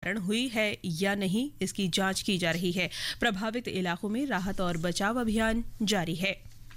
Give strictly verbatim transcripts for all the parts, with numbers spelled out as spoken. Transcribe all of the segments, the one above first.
कारण हुई है या नहीं, इसकी जांच की जा रही है। प्रभावित इलाकों में राहत और बचाव अभियान जारी है।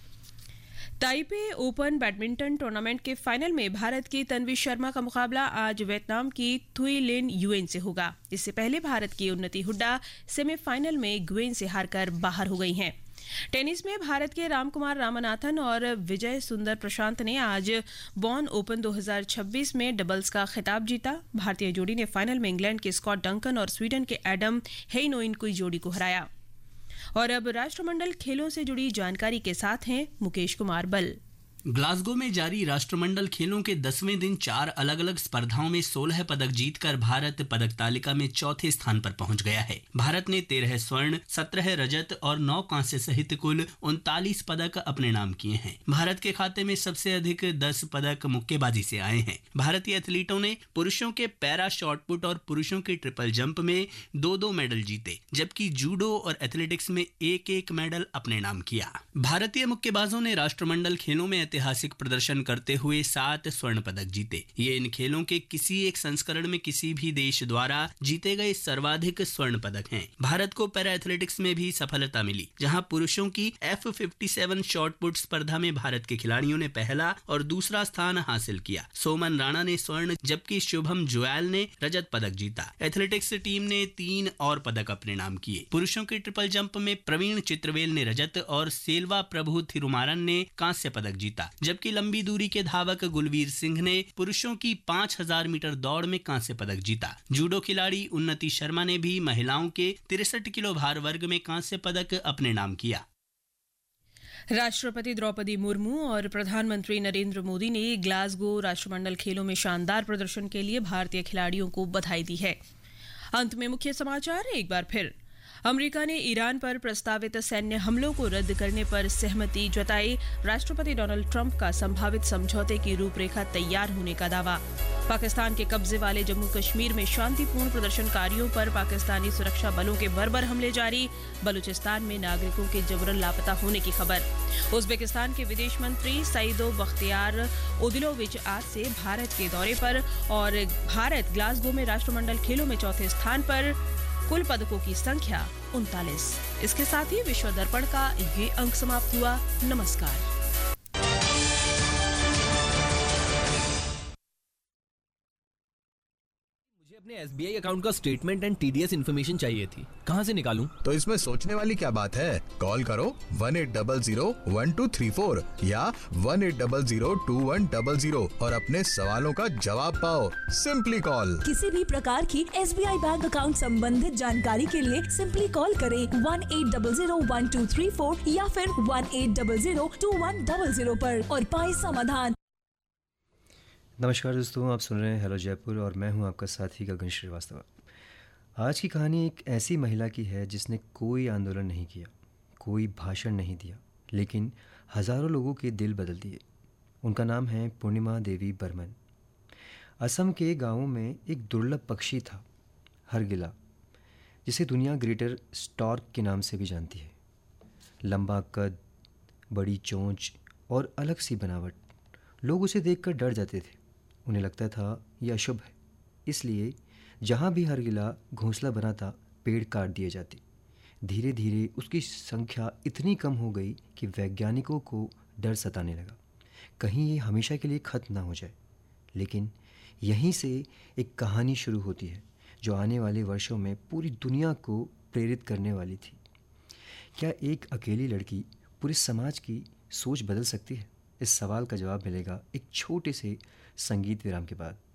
ताइपे ओपन बैडमिंटन टूर्नामेंट के फाइनल में भारत की तन्वी शर्मा का मुकाबला आज वियतनाम की थुई लिन युएन से होगा। इससे पहले भारत की उन्नति हुड्डा सेमीफाइनल में गुएन से हारकर बाहर हो गई हैं। टेनिस में भारत के रामकुमार रामनाथन और विजय सुंदर प्रशांत ने आज बॉर्न ओपन दो हज़ार छब्बीस में डबल्स का खिताब जीता। भारतीय जोड़ी ने फाइनल में इंग्लैंड के स्कॉट डंकन और स्वीडन के एडम हेइनोइन की जोड़ी को हराया। और अब राष्ट्रमंडल खेलों से जुड़ी जानकारी के साथ हैं मुकेश कुमार बल। ग्लासगो में जारी राष्ट्रमंडल खेलों के दसवें दिन चार अलग अलग स्पर्धाओं में सोलह पदक जीतकर भारत पदक तालिका में चौथे स्थान पर पहुंच गया है। भारत ने तेरह स्वर्ण, सत्रह रजत और नौ कांस्य सहित कुल उनतालीस पदक अपने नाम किए हैं। भारत के खाते में सबसे अधिक दस पदक मुक्केबाजी से आए हैं। भारतीय एथलीटों ने पुरुषों के पैरा शॉटपुट और पुरुषों के ट्रिपल जंप में दो दो मेडल जीते, जबकि जूडो और एथलेटिक्स में एक एक मेडल अपने नाम किया। भारतीय मुक्केबाजों ने राष्ट्रमंडल खेलों में ऐतिहासिक प्रदर्शन करते हुए सात स्वर्ण पदक जीते। ये इन खेलों के किसी एक संस्करण में किसी भी देश द्वारा जीते गए सर्वाधिक स्वर्ण पदक हैं। भारत को पैरा एथलेटिक्स में भी सफलता मिली, जहां पुरुषों की एफ सत्तावन शॉट पुट स्पर्धा में भारत के खिलाड़ियों ने पहला और दूसरा स्थान हासिल किया। सोमन राणा ने स्वर्ण जबकि शुभम जोयल ने रजत पदक जीता। एथलेटिक्स टीम ने तीन और पदक अपने नाम किए। पुरुषों के ट्रिपल जंप में प्रवीण चित्रवेल ने रजत और सेल्वा प्रभु थिरुमारन ने कांस्य पदक जीता, जबकि लंबी दूरी के धावक गुलवीर सिंह ने पुरुषों की पाँच हज़ार मीटर दौड़ में कांस्य पदक जीता। जूडो खिलाड़ी उन्नति शर्मा ने भी महिलाओं के तिरसठ किलो भार वर्ग में कांस्य पदक अपने नाम किया। राष्ट्रपति द्रौपदी मुर्मू और प्रधानमंत्री नरेंद्र मोदी ने ग्लासगो राष्ट्रमंडल खेलों में शानदार प्रदर्शन के लिए भारतीय खिलाड़ियों को बधाई दी है। अंत में मुख्य समाचार एक बार फिर। अमेरिका ने ईरान पर प्रस्तावित सैन्य हमलों को रद्द करने पर सहमति जताई। राष्ट्रपति डोनाल्ड ट्रंप का संभावित समझौते की रूपरेखा तैयार होने का दावा। पाकिस्तान के कब्जे वाले जम्मू कश्मीर में शांतिपूर्ण प्रदर्शनकारियों पर पाकिस्तानी सुरक्षा बलों के बर्बर हमले जारी। बलूचिस्तान में नागरिकों के जबरन लापता होने की खबर। उज्बेकिस्तान के विदेश मंत्री सईदो बख्तियार ओदिलोविच आज से भारत के दौरे पर। और भारत ग्लासगो में राष्ट्रमंडल खेलों में चौथे स्थान पर, कुल पदकों की संख्या उनतालीस। इसके साथ ही विश्व दर्पण का ये अंक समाप्त हुआ। नमस्कार। मुझे अपने एस बी आई अकाउंट का statement and T D S information चाहिए थी। कहाँ से निकालूं? तो इसमें सोचने वाली क्या बात है, कॉल करो one eight double zero one two three four या one eight double zero to one double zero और अपने सवालों का जवाब पाओ। Simply call. किसी भी प्रकार की S B I bank account संबंधित जानकारी के लिए सिंपली कॉल करें one eight double zero one two three four या फिर one eight double zero to one double zero पर और पाए समाधान। नमस्कार दोस्तों, आप सुन रहे हैं हेलो जयपुर और मैं हूं आपका साथी गगन श्रीवास्तव। आज की कहानी एक ऐसी महिला की है जिसने कोई आंदोलन नहीं किया, कोई भाषण नहीं दिया, लेकिन हज़ारों लोगों के दिल बदल दिए। उनका नाम है पूर्णिमा देवी बर्मन। असम के गाँवों में एक दुर्लभ पक्षी था, हरगिला, जिसे दुनिया ग्रेटर स्टॉर्क के नाम से भी जानती है। लंबा कद, बड़ी चोंच और अलग सी बनावट। लोग उसे देखकर डर जाते थे। उन्हें लगता था यह अशुभ है, इसलिए जहाँ भी हरगिला घोंसला बनाता पेड़ काट दिए जाते। धीरे धीरे उसकी संख्या इतनी कम हो गई कि वैज्ञानिकों को डर सताने लगा, कहीं ये हमेशा के लिए खत्म ना हो जाए। लेकिन यहीं से एक कहानी शुरू होती है जो आने वाले वर्षों में पूरी दुनिया को प्रेरित करने वाली थी। क्या एक अकेली लड़की पूरे समाज की सोच बदल सकती है? इस सवाल का जवाब मिलेगा एक छोटे से संगीत विराम के बाद।